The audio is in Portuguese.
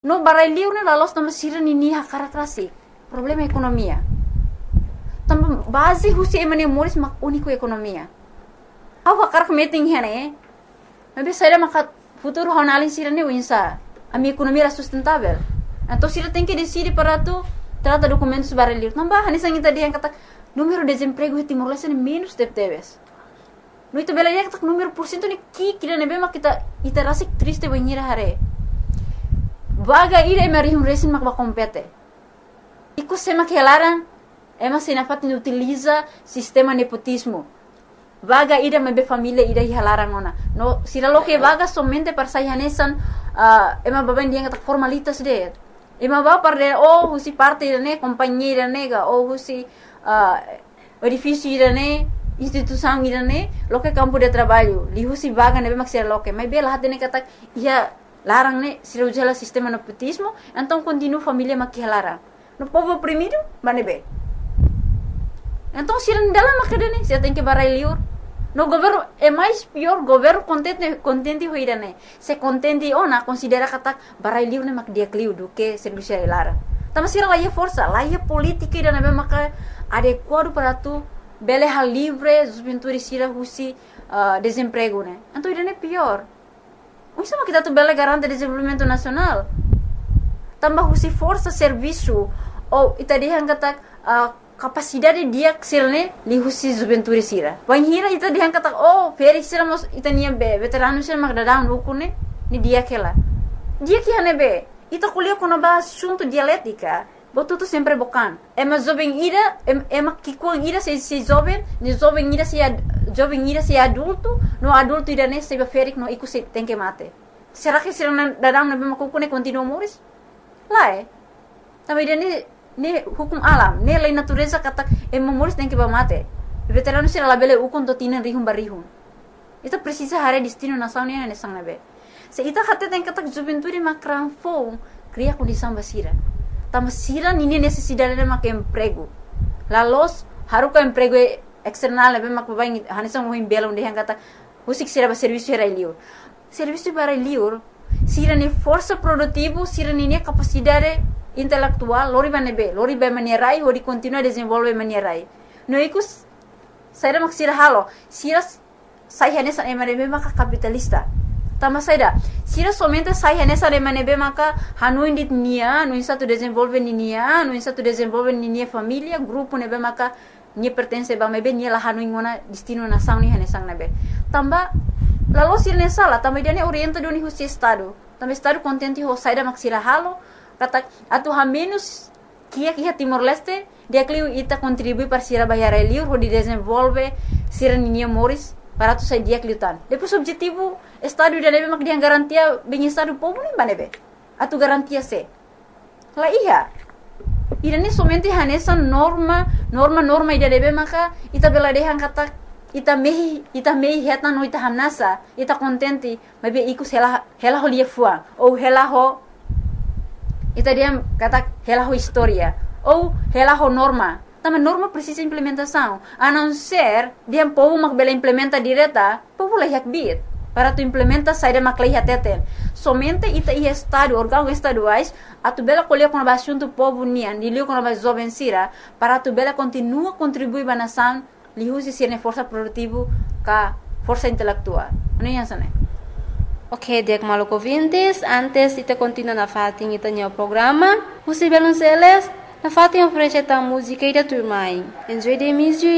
No barai liur ne lalos tama sira ni hakara klasik. Problema ekonomia. Tama base husi emane moris mak unico ekonomia. Awa hakar meeting hene. Mas sai maka futuro honalin sira ne uinsa. A minha economia era sustentável. Então sira tem que decidir para tu trata documentos barai liur. Tambah hani sangita dia kata número de desemprego em Timor-Leste é menos de teves. No itu bela dia kata número porcento ni kira nebe mak kita rasik triste banhira hare. Vaga ira emarihum resin mak bakompete. Iku sema que larang ema senafat ni utiliza sistema nepotismo. Vaga ira mebe família ira hilarang ona. No sira lo que vaga somente para sayanesan ema baben dia kata formalitas de. Ema ba para husi parte ne companhia nega ou husi edifício irane, instituição irane, lo que campo de trabalho, lihu si vaga nebe maksir lo que, mas bela hati ne kata ia larang ne sira ujala sistema nepotismo, então continua família makia larang. No povo oprimido, manebe. Então sira dalam makadane, sira tem que barai liur. No governo é mais pior, governo contente ho irane. Se contente ona considera kata barai liur ne mak dia kliu do que serviço larang. Tama sira laia força, laia política irane nebe maka adequado para tu beleha livre juventude sira husi desemprego né então irane pior isso mas kita tu bele garante desenvolvimento nacional tambah husi força serviço ou itadi hangata capacidade dia sirne li husi juventude sira wanhira itadi hangata oh feri sira mos itania be veterano sira magdadang lukune ni dia kela dia que hanebe ita kuliah kono ba assunto dialética botuto sempre bocan. Ema jovem ira, ema kikuang ira se jovem, ni jovem ira se adulto, no adulto ira ne se beferik no iku se tem que mate. Será que será dadam na bema kuku ne continua moris? Lá Também ira ne hukum alam, ne lei natureza kata ema moris tem que ba mate. Veterano será la bele ukon to tinan rihum barihum. Ita precisa hare destino nação ne sang nabe. Se ita hatte tem kata juventude makran fo, cria condição basira. Tama sira nini necessidade de mak emprego. Lalos haruka emprego external lebe mak babai hanisang mo himbela onde hangata husik sira ba serviço era liur. Serviço para liur sira ni força produtivo, sira ni capacidade intelectual, lori ba manierai hori continua desenvolve manierai. No ikus saira mak sira halo, sira sai hanesa emanebe mak capitalista. Tama saida sira somente sai nessa remanebe maka hanuin dit nia no insa tu desenvolve nia no insa tu desenvolve nia família grupo nebe maka ni pertence ba mebe nia la hanuin ngona destino nação ni hanesang nebe tamba lalo sira nessa la tamba dia ne orienta doni husi estado tamba estado contente ho saida mak sira halo kata atu ha menos kia Timor Leste dia kliu ita contribui para sira bayar liur ho di desenvolve sira nia moris para tu sai dia kliutan depois objetivo estado dia nebe mak dia garantia bem estado povo nem banebe atu garantia se la iya irane somente hanesa norma ida nebe maka ita bela dehan kata ita mehi heta no ita hamnasa ita contente mabe iku hela ho lia fuang ou hela ho ita dia kata hela ho historia ou hela ho norma. Tama norma precisa implementação. A não ser, dia povo mak bela implementa direta, povo lá bit. Para tu implementa saída mak lá teten. Somente ita ia estado, órgãos estaduais, a tu bela colher com a assunto povo nian, dilio com a jovem sira, para tu bela continua contribuir para a nação, li usi sirne força produtiva ka força intelectual. Não é isso, né? Ok, dek maluk ouvintes, antes ita continua na fatin ita nyo programa, usi belum seles. Na fatin oferece a música e da turma. Enjoy the music.